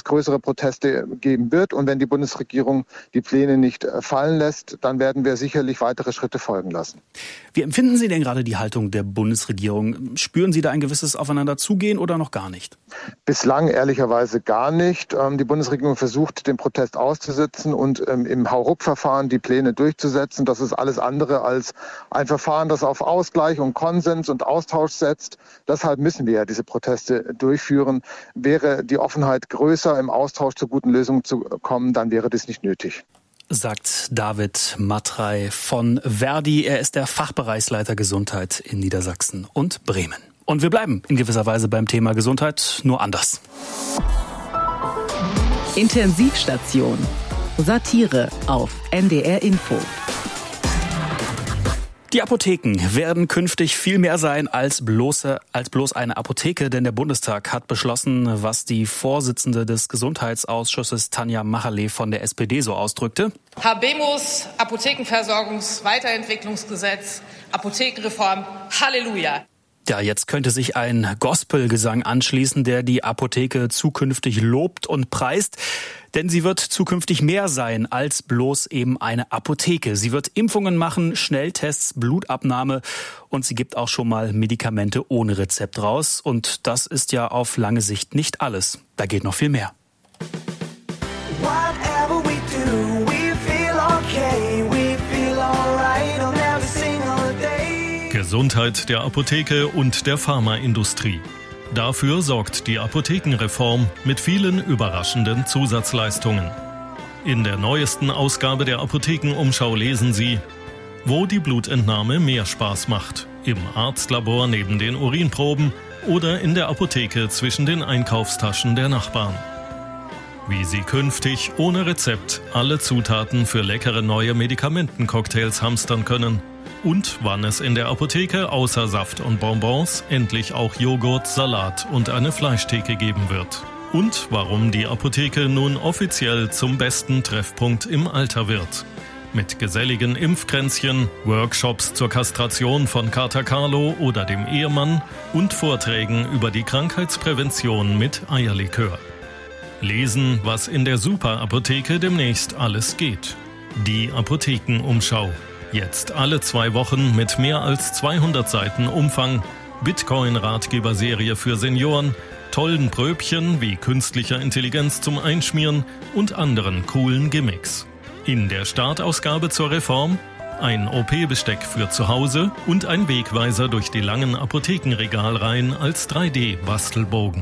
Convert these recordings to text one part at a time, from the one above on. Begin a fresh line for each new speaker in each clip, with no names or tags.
größere Proteste geben wird. Und wenn die Bundesregierung die Pläne nicht fallen lässt, dann werden wir sicherlich weitere Schritte folgen lassen.
Wie empfinden Sie denn gerade die Haltung der Bundesregierung? Spüren Sie da ein gewisses Aufeinanderzugehen oder noch gar nicht?
Bislang ehrlicherweise gar nicht. Die Bundesregierung versucht, den Protest auszusitzen und im Hauruck-Verfahren die Pläne durchzusetzen. Das ist alles andere als ein Verfahren, das auf Ausgleich und Konsens und Austausch setzt. Deshalb müssen wir ja diese Proteste durchführen. Wäre die Offenheit größer, im Austausch zu guten Lösungen zu kommen, dann wäre das nicht nötig.
Sagt David Matrei von Verdi. Er ist der Fachbereichsleiter Gesundheit in Niedersachsen und Bremen. Und wir bleiben in gewisser Weise beim Thema Gesundheit, nur anders.
Intensivstation. Satire auf NDR Info.
Die Apotheken werden künftig viel mehr sein als bloß eine Apotheke, denn der Bundestag hat beschlossen, was die Vorsitzende des Gesundheitsausschusses Tanja Macherle von der SPD so ausdrückte.
Habemus Apothekenversorgungsweiterentwicklungsgesetz, Apothekenreform, Halleluja.
Ja, jetzt könnte sich ein Gospelgesang anschließen, der die Apotheke zukünftig lobt und preist. Denn sie wird zukünftig mehr sein als bloß eben eine Apotheke. Sie wird Impfungen machen, Schnelltests, Blutabnahme und sie gibt auch schon mal Medikamente ohne Rezept raus. Und das ist ja auf lange Sicht nicht alles. Da geht noch viel mehr.
Gesundheit der Apotheke und der Pharmaindustrie. Dafür sorgt die Apothekenreform mit vielen überraschenden Zusatzleistungen. In der neuesten Ausgabe der Apothekenumschau lesen Sie, wo die Blutentnahme mehr Spaß macht. Im Arztlabor neben den Urinproben oder in der Apotheke zwischen den Einkaufstaschen der Nachbarn. Wie Sie künftig ohne Rezept alle Zutaten für leckere neue Medikamentencocktails hamstern können. Und wann es in der Apotheke außer Saft und Bonbons endlich auch Joghurt, Salat und eine Fleischtheke geben wird. Und warum die Apotheke nun offiziell zum besten Treffpunkt im Alter wird. Mit geselligen Impfkränzchen, Workshops zur Kastration von Kater Carlo oder dem Ehemann und Vorträgen über die Krankheitsprävention mit Eierlikör. Lesen, was in der Superapotheke demnächst alles geht. Die Apothekenumschau. Jetzt alle 2 Wochen mit mehr als 200 Seiten Umfang, Bitcoin-Ratgeberserie für Senioren, tollen Pröbchen wie künstlicher Intelligenz zum Einschmieren und anderen coolen Gimmicks. In der Startausgabe zur Reform ein OP-Besteck für zu Hause und ein Wegweiser durch die langen Apothekenregalreihen als 3D-Bastelbogen.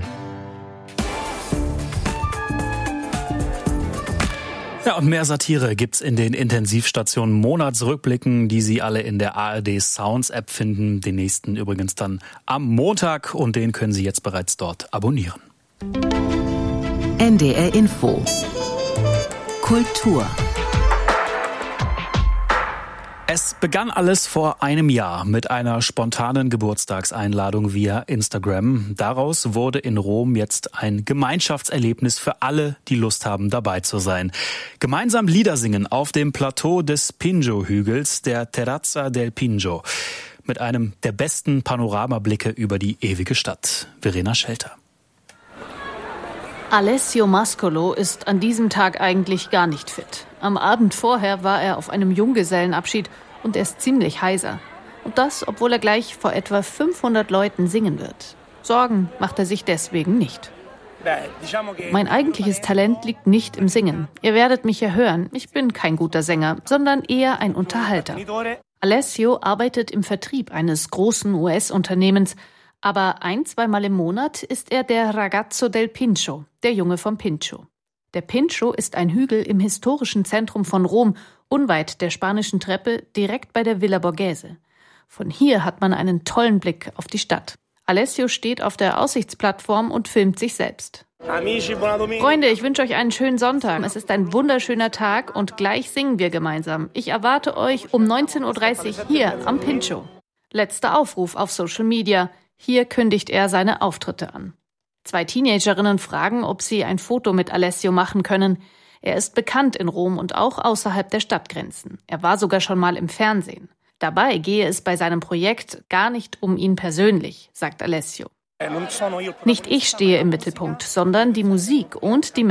Ja, und mehr Satire gibt's in den Intensivstationen Monatsrückblicken, die Sie alle in der ARD Sounds App finden. Den nächsten übrigens dann am Montag und den können Sie jetzt bereits dort abonnieren.
NDR Info. Kultur.
Es begann alles vor einem Jahr mit einer spontanen Geburtstagseinladung via Instagram. Daraus wurde in Rom jetzt ein Gemeinschaftserlebnis für alle, die Lust haben, dabei zu sein. Gemeinsam Lieder singen auf dem Plateau des Pinjo-Hügels, der Terrazza del Pinjo, mit einem der besten Panoramablicke über die ewige Stadt. Verena Schelter.
Alessio Mascolo ist an diesem Tag eigentlich gar nicht fit. Am Abend vorher war er auf einem Junggesellenabschied und er ist ziemlich heiser. Und das, obwohl er gleich vor etwa 500 Leuten singen wird. Sorgen macht er sich deswegen nicht. Mein eigentliches Talent liegt nicht im Singen. Ihr werdet mich ja hören, ich bin kein guter Sänger, sondern eher ein Unterhalter. Alessio arbeitet im Vertrieb eines großen US-Unternehmens, aber 1-2 Mal im Monat ist er der Ragazzo del Pincho, der Junge vom Pincho. Der Pincho ist ein Hügel im historischen Zentrum von Rom, unweit der Spanischen Treppe, direkt bei der Villa Borghese. Von hier hat man einen tollen Blick auf die Stadt. Alessio steht auf der Aussichtsplattform und filmt sich selbst. Freunde, ich wünsche euch einen schönen Sonntag. Es ist ein wunderschöner Tag und gleich singen wir gemeinsam. Ich erwarte euch um 19.30 Uhr hier am Pincho. Letzter Aufruf auf Social Media. Hier kündigt er seine Auftritte an. 2 Teenagerinnen fragen, ob sie ein Foto mit Alessio machen können. Er ist bekannt in Rom und auch außerhalb der Stadtgrenzen. Er war sogar schon mal im Fernsehen. Dabei gehe es bei seinem Projekt gar nicht um ihn persönlich, sagt Alessio. Nicht ich stehe im Mittelpunkt, sondern die Musik und die